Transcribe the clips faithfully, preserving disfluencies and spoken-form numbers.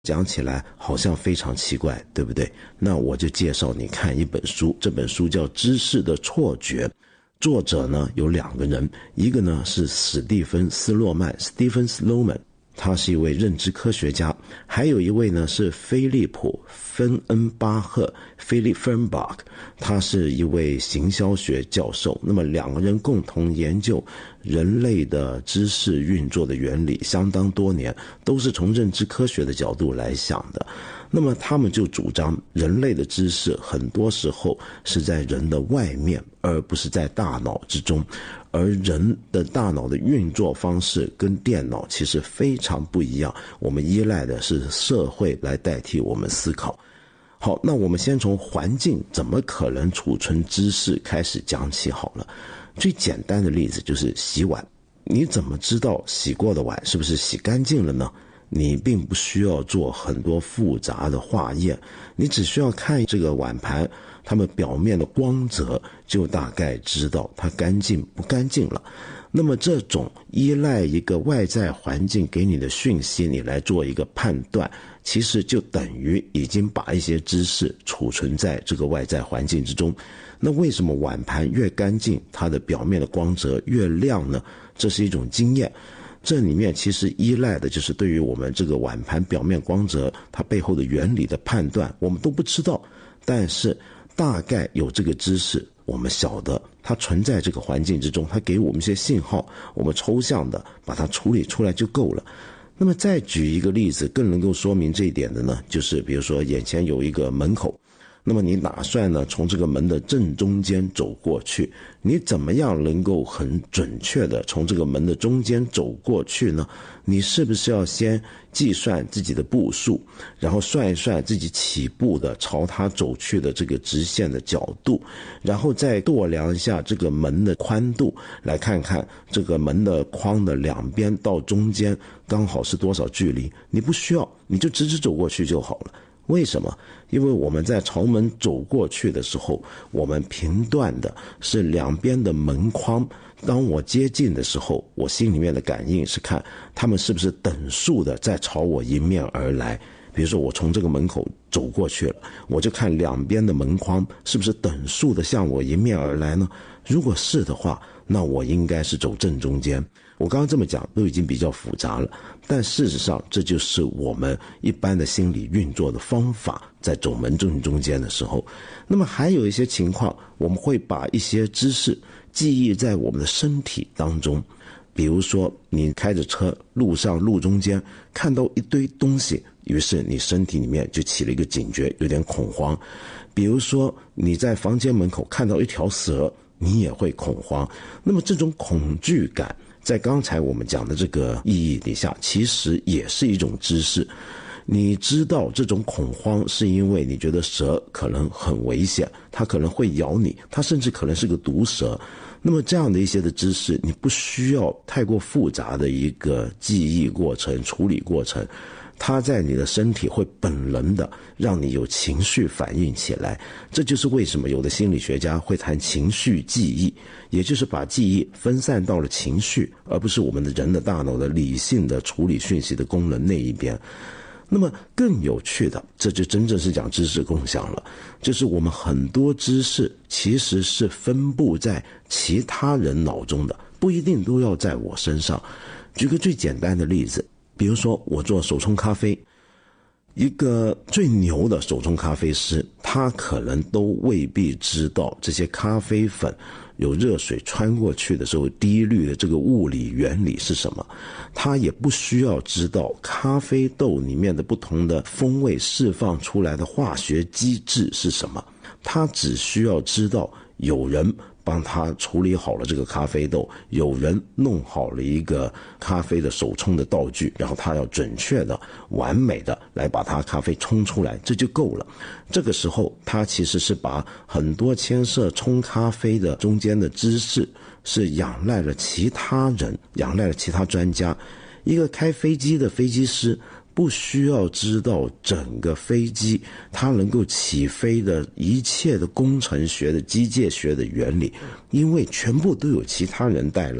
讲起来好像非常奇怪，对不对？那我就介绍你看一本书，这本书叫《知识的错觉》，作者呢有两个人，一个呢是史蒂芬·斯洛曼 （Stephen Sloman）， 他是一位认知科学家，还有一位呢是菲利普·芬恩巴赫 （Philip Fernbach）， 他是一位行销学教授。那么两个人共同研究人类的知识运作的原理相当多年，都是从认知科学的角度来想的。那么他们就主张人类的知识很多时候是在人的外面，而不是在大脑之中，而人的大脑的运作方式跟电脑其实非常不一样，我们依赖的是社会来代替我们思考。好，那我们先从环境怎么可能储存知识开始讲起好了。最简单的例子就是洗碗，你怎么知道洗过的碗是不是洗干净了呢？你并不需要做很多复杂的化验，你只需要看这个碗盘它们表面的光泽，就大概知道它干净不干净了。那么这种依赖一个外在环境给你的讯息，你来做一个判断，其实就等于已经把一些知识储存在这个外在环境之中。那为什么碗盘越干净，它的表面的光泽越亮呢？这是一种经验，这里面其实依赖的就是对于我们这个碗盘表面光泽它背后的原理的判断，我们都不知道，但是大概有这个知识，我们晓得它存在这个环境之中，它给我们一些信号，我们抽象的把它处理出来就够了。那么再举一个例子更能够说明这一点的呢，就是比如说眼前有一个门口，那么你打算呢从这个门的正中间走过去，你怎么样能够很准确的从这个门的中间走过去呢？你是不是要先计算自己的步数，然后算一算自己起步的朝它走去的这个直线的角度，然后再度量一下这个门的宽度，来看看这个门的框的两边到中间刚好是多少距离？你不需要，你就直直走过去就好了。为什么？因为我们在朝门走过去的时候，我们评断的是两边的门框，当我接近的时候，我心里面的感应是看他们是不是等速的在朝我迎面而来。比如说我从这个门口走过去了，我就看两边的门框是不是等速的向我迎面而来呢？如果是的话，那我应该是走正中间。我刚刚这么讲都已经比较复杂了，但事实上这就是我们一般的心理运作的方法，在走门正中间的时候。那么还有一些情况，我们会把一些知识记忆在我们的身体当中。比如说你开着车，路上路中间看到一堆东西，于是你身体里面就起了一个警觉，有点恐慌。比如说你在房间门口看到一条蛇，你也会恐慌。那么这种恐惧感在刚才我们讲的这个意义底下，其实也是一种知识。你知道这种恐慌是因为你觉得蛇可能很危险，它可能会咬你，它甚至可能是个毒蛇。那么这样的一些的知识，你不需要太过复杂的一个记忆过程、处理过程，它在你的身体会本能的让你有情绪反应起来。这就是为什么有的心理学家会谈情绪记忆，也就是把记忆分散到了情绪，而不是我们的人的大脑的理性的处理讯息的功能那一边。那么更有趣的，这就真正是讲知识共享了，就是我们很多知识其实是分布在其他人脑中的，不一定都要在我身上。举个最简单的例子，比如说我做手冲咖啡，一个最牛的手冲咖啡师，他可能都未必知道这些咖啡粉有热水穿过去的时候滴滤的这个物理原理是什么，他也不需要知道咖啡豆里面的不同的风味释放出来的化学机制是什么，他只需要知道有人帮他处理好了这个咖啡豆，有人弄好了一个咖啡的手冲的道具，然后他要准确的完美的来把他咖啡冲出来，这就够了。这个时候他其实是把很多牵涉冲咖啡的中间的知识是仰赖了其他人，仰赖了其他专家。一个开飞机的飞机师不需要知道整个飞机它能够起飞的一切的工程学的机械学的原理，因为全部都有其他人代劳。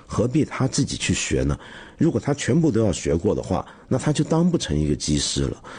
何必他自己去学呢？如果他全部都要学过的话，那他就当不成一个机师了。